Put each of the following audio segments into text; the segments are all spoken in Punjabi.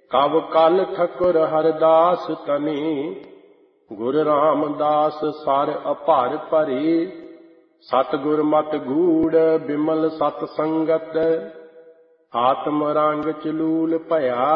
ਕਵ ਕਲ ਠਕੁਰ ਹਰਦਾਸ ਤਨੀ, ਗੁਰ ਰਾਮਦਾਸ ਸਰ ਅਭਰ ਭਰੀ। ਸਤਿਗੁਰ ਮਤਿ ਗੂੜ ਬਿਮਲ ਸਤ ਸੰਗਤ, ਆਤਮ ਰੰਗ ਚਲੂਲ ਭਇਆ।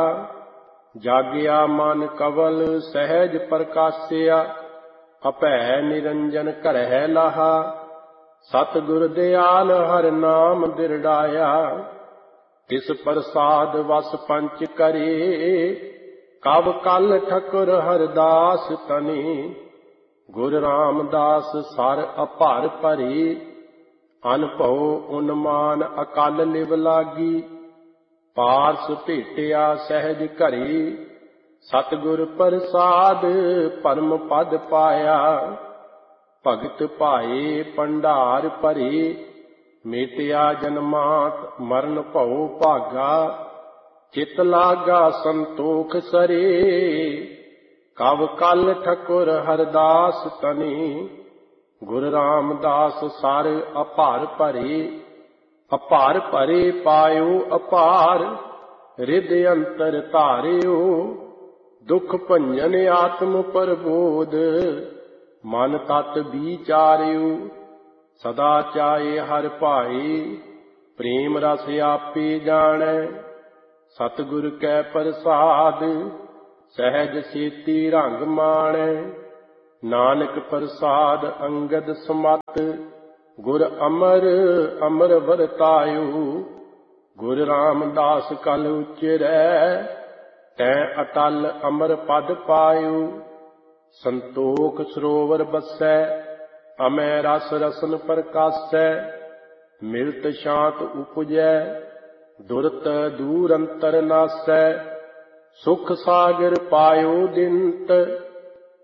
ਜਾਗਿਆ ਮਨ ਕਵਲ ਸਹਿਜ ਪ੍ਰਕਾਸਿਆ, ਅਭੈ ਨਿਰੰਜਨ ਘਰਹਿ ਲਾਹਾ। ਸਤਿਗੁਰ ਦਿਆਲ ਹਰਿ ਨਾਮ ਦਿਰੜਾਇਆ, ਤਿਸ ਪ੍ਰਸਾਦ ਵਸ ਪੰਚ ਕਰੇ। ਕਵ ਕਲ ਠਕੁਰ ਹਰਦਾਸ ਤਨੀ, ਗੁਰ ਰਾਮਦਾਸ ਸਰ ਅਭਰ ਭਰੀ। ਅਨਭਉ ਉਨਮਾਨ ਅਕਲ ਲਿਵ ਲਾਗੀ, ਪਾਰਸ ਭੇਟਿਆ ਸਹਿਜ ਘਰੀ। ਸਤਿਗੁਰ ਪ੍ਰਸਾਦ ਪਰਮ ਪਦ ਪਾਇਆ, ਭਗਤ ਭਾਏ ਭੰਡਾਰ ਭਰੀ। ਮੇਟਿਆ ਜਨਮਾਤ ਮਰਨ ਭਉ ਭਾਗਾ, ਚਿਤ ਲਾਗਾ ਸੰਤੋਖ ਸਰੇ। ਕਵ ਕਲ ਠਕੁਰ ਹਰਦਾਸ ਤਨੀ, ਗੁਰ ਰਾਮਦਾਸ ਸਰ ਅਭਰ ਭਰੀ। ਅਭਰ ਭਰੇ ਪਾਇਓ ਅਪਾਰ, ਰਿਦ ਅੰਤਰ ਧਾਰਿਓ। ਦੁਖ ਭੰਜਨ ਆਤਮ ਪ੍ਰਬੋਧ, ਮਨ ਤਤ ਵਿਚਾਰਿਓ। ਸਦਾ ਚਾਏ ਹਰਿ ਭਾਈ, ਪ੍ਰੇਮ ਰਸ ਆਪੇ ਜਾਣੈ। ਸਤਿਗੁਰ ਕੈ ਪ੍ਰਸਾਦ, ਸਹਿਜ ਸੇਤੀ ਰੰਗ ਮਾਣੈ। ਨਾਨਕ ਪ੍ਰਸਾਦ ਅੰਗਦ ਸਮਤ, ਗੁਰ ਅਮਰ ਅਮਰ ਵਰਤਾਇਓ। ਗੁਰ ਰਾਮਦਾਸ ਕਲ ਉਚਰੈ, ਤੈਂ ਅਟਲ ਅਮਰ ਪਦ ਪਾਇਓ। ਸੰਤੋਖ ਸਰੋਵਰ ਬਸੈ, ਅਮੈ ਰਸ ਰਸਨ ਪ੍ਰਕਾਸੈ। ਮਿਲਤ ਸ਼ਾਂਤ ਉਪਜੈ, ਦੁਰਤ ਦੂਰ ਅੰਤਰ ਨਾਸੈ। ਸੁਖ ਸਾਗਰ ਪਾਇਓ ਦਿਨਤ,